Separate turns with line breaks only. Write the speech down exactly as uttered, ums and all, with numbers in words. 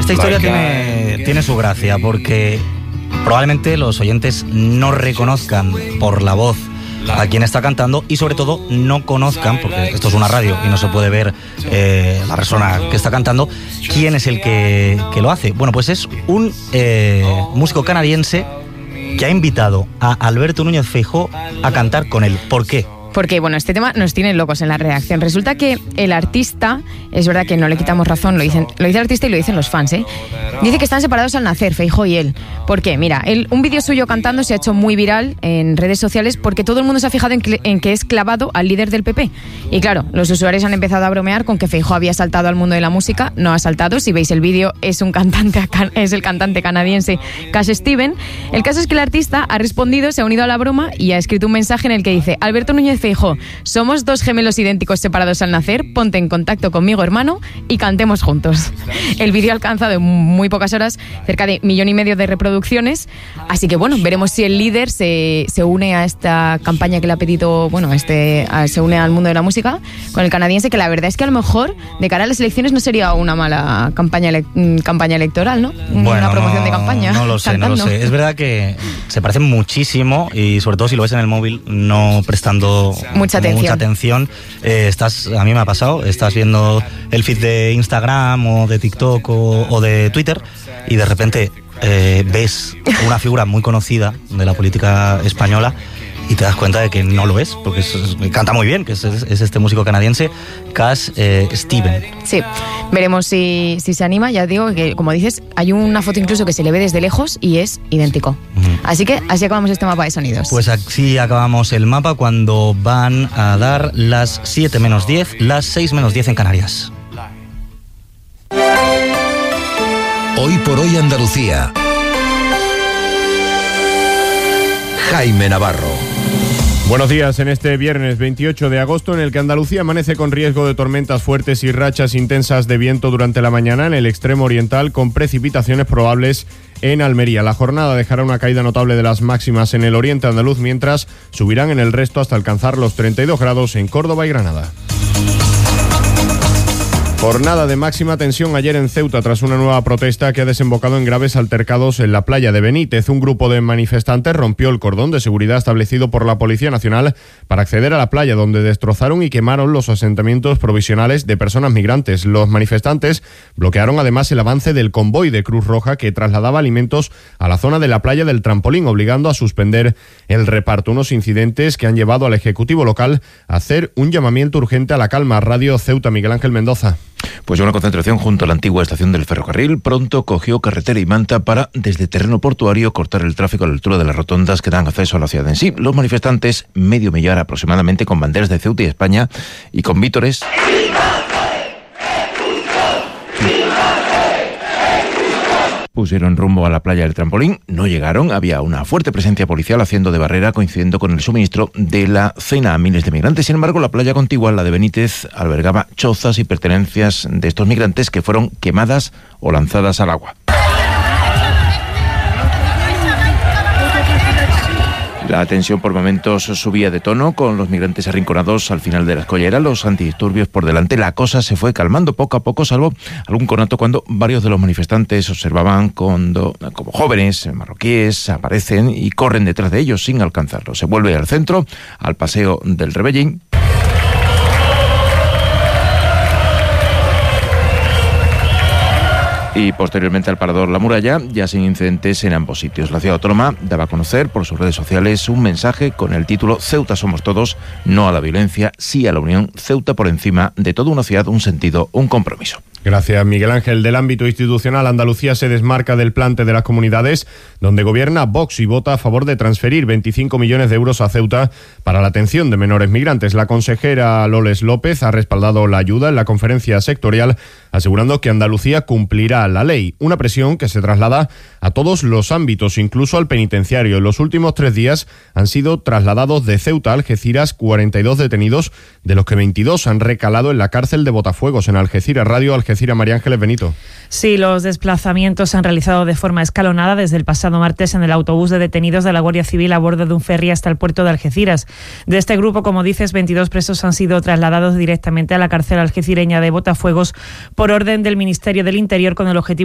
Esta historia tiene, tiene su gracia porque probablemente los oyentes no reconozcan por la voz a quien está cantando y sobre todo no conozcan, porque esto es una radio y no se puede ver eh, la persona que está cantando, quién es el que, que lo hace. Bueno, pues es un eh, músico canadiense que ha invitado a Alberto Núñez Feijóo a cantar con él. ¿Por qué?
Porque, bueno, este tema nos tiene locos en la redacción. Resulta que el artista, es verdad que no le quitamos razón, lo dicen, lo dice el artista y lo dicen los fans, ¿eh? Dice que están separados al nacer, Feijóo y él. ¿Por qué? Mira, él, un vídeo suyo cantando se ha hecho muy viral en redes sociales porque todo el mundo se ha fijado en que, en que es clavado al líder del P P. Y claro, los usuarios han empezado a bromear con que Feijóo había saltado al mundo de la música. No ha saltado, si veis el vídeo es un cantante, es el cantante canadiense Cash Steven. El caso es que el artista ha respondido, se ha unido a la broma y ha escrito un mensaje en el que dice: Alberto Núñez Feijóo, somos dos gemelos idénticos separados al nacer, ponte en contacto conmigo, hermano, y cantemos juntos. El vídeo ha alcanzado en muy pocas horas cerca de millón y medio de reproducciones, así que bueno, veremos si el líder se, se une a esta campaña que le ha pedido, bueno, este, a, se une al mundo de la música con el canadiense, que la verdad es que a lo mejor de cara a las elecciones no sería una mala campaña, ele, campaña electoral, ¿no?
Bueno,
una promoción
no,
de campaña.
No lo sé,
cantando.
no lo sé. Es verdad que se parecen muchísimo y sobre todo si lo ves en el móvil no prestando
mucha atención.
Mucha atención. Eh, estás, a mí me ha pasado, estás viendo el feed de Instagram o de TikTok o, o de Twitter y de repente eh, ves una figura muy conocida de la política española y te das cuenta de que no lo es, porque es, es, canta muy bien, que es, es este músico canadiense, Cash eh, Steven.
Sí, veremos si, si se anima. Ya digo que, como dices, hay una foto incluso que se le ve desde lejos y es idéntico. Uh-huh. Así que así acabamos este mapa de sonidos.
Pues así acabamos el mapa cuando van a dar las siete menos diez, las seis menos diez en Canarias.
Hoy por hoy Andalucía. Jaime Navarro.
Buenos días en este viernes veintiocho de agosto en el que Andalucía amanece con riesgo de tormentas fuertes y rachas intensas de viento durante la mañana en el extremo oriental con precipitaciones probables en Almería. La jornada dejará una caída notable de las máximas en el oriente andaluz mientras subirán en el resto hasta alcanzar los treinta y dos grados en Córdoba y Granada. Jornada de máxima tensión ayer en Ceuta tras una nueva protesta que ha desembocado en graves altercados en la playa de Benítez. Un grupo de manifestantes rompió el cordón de seguridad establecido por la Policía Nacional para acceder a la playa, donde destrozaron y quemaron los asentamientos provisionales de personas migrantes. Los manifestantes bloquearon además el avance del convoy de Cruz Roja que trasladaba alimentos a la zona de la playa del Trampolín, obligando a suspender el reparto. Unos incidentes que han llevado al Ejecutivo local a hacer un llamamiento urgente a la calma. Radio Ceuta, Miguel Ángel Mendoza.
Pues una concentración junto a la antigua estación del ferrocarril pronto cogió carretera y manta para, desde terreno portuario, cortar el tráfico a la altura de las rotondas que dan acceso a la ciudad en sí. Los manifestantes, medio millar aproximadamente, con banderas de Ceuta y España y con vítores... pusieron rumbo a la playa del Trampolín, no llegaron, había una fuerte presencia policial haciendo de barrera coincidiendo con el suministro de la cena a miles de migrantes. Sin embargo, la playa contigua, la de Benítez, albergaba chozas y pertenencias de estos migrantes que fueron quemadas o lanzadas al agua. La tensión por momentos subía de tono, con los migrantes arrinconados al final de la escollera, los antidisturbios por delante. La cosa se fue calmando poco a poco, salvo algún conato cuando varios de los manifestantes observaban cuando, como jóvenes marroquíes, aparecen y corren detrás de ellos sin alcanzarlos. Se vuelve al centro, al paseo del Rebellín. Y posteriormente al Parador La Muralla, ya sin incidentes en ambos sitios. La ciudad autónoma daba a conocer por sus redes sociales un mensaje con el título Ceuta somos todos, no a la violencia, sí a la unión. Ceuta por encima de toda una ciudad, un sentido, un compromiso.
Gracias, Miguel Ángel. Del ámbito institucional, Andalucía se desmarca del plante de las comunidades, donde gobierna Vox y vota a favor de transferir veinticinco millones de euros a Ceuta para la atención de menores migrantes. La consejera Loles López ha respaldado la ayuda en la conferencia sectorial, asegurando que Andalucía cumplirá la ley. Una presión que se traslada a todos los ámbitos, incluso al penitenciario. En los últimos tres días han sido trasladados de Ceuta a Algeciras cuarenta y dos detenidos, de los que veintidós han recalado en la cárcel de Botafuegos, en Algeciras. Radio Algeciras, María Ángeles Benito.
Sí, los desplazamientos se han realizado de forma escalonada desde el pasado martes en el autobús de detenidos de la Guardia Civil a bordo de un ferry hasta el puerto de Algeciras. De este grupo, como dices, veintidós presos han sido trasladados directamente a la cárcel algecireña de Botafuegos por orden del Ministerio del Interior con el objetivo